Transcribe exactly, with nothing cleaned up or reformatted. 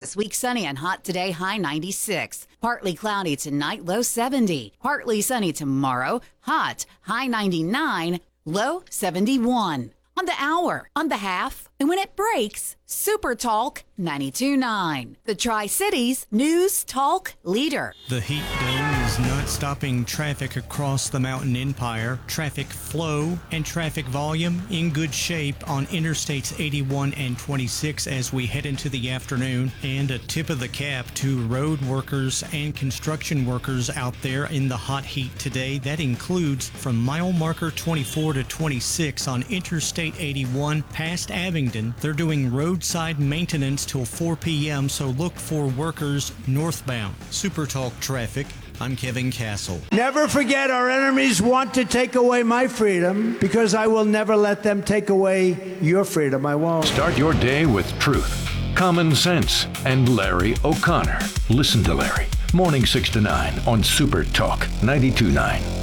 This week, sunny and hot today, high ninety-six. Partly cloudy tonight, low seventy. Partly sunny tomorrow, hot, high ninety-nine, low seventy-one. On the hour, on the half, and when it breaks, Super Talk ninety-two point nine. The Tri-Cities News Talk leader. The heat dome is not stopping traffic across the Mountain Empire. Traffic flow and traffic volume in good shape on Interstates eighty-one and twenty-six as we head into the afternoon. And a tip of the cap to road workers and construction workers out there in the hot heat today. That includes from mile marker twenty-four to twenty-six on Interstate eighty-one past Abingdon. They're doing roadside maintenance till four p.m., so look for workers northbound. Super Talk Traffic, I'm Kevin Castle. Never forget, our enemies want to take away my freedom because I will never let them take away your freedom. I won't. Start your day with truth, common sense, and Larry O'Connor. Listen to Larry. Morning six to nine on Super Talk ninety-two point nine.